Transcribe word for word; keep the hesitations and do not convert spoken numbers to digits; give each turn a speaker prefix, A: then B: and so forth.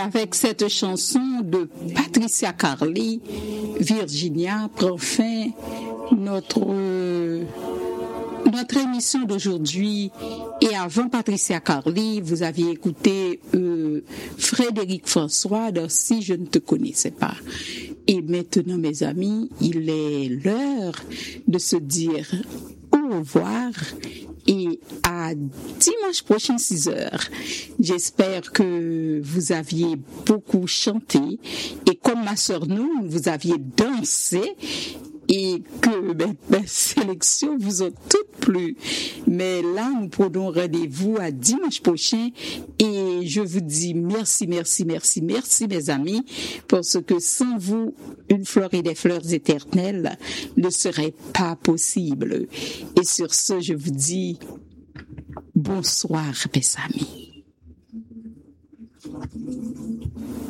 A: avec cette chanson de Patricia Carly, Virginia prend fin notre euh, notre émission d'aujourd'hui. Et avant Patricia Carly, vous aviez écouté euh, Frédéric François dans Si je ne te connaissais pas. Et maintenant, mes amis, il est l'heure de se dire au revoir et à dimanche prochain six heures. J'espère que vous aviez beaucoup chanté et comme ma sœur nous, vous aviez dansé et que ben, ben, sélections vous ont toutes plu. Mais là, nous prenons rendez-vous à dimanche prochain et je vous dis merci, merci, merci, merci mes amis, parce que sans vous, une fleur et des fleurs éternelles ne serait pas possible. Et sur ce, je vous dis bonsoir mes amis.